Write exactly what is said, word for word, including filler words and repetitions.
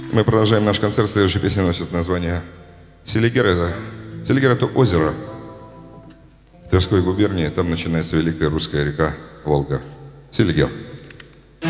Мы продолжаем наш концерт. Следующая песня носит название Селигер. Это... Селигер — это озеро в Тверской губернии. Там начинается великая русская река Волга. Селигер.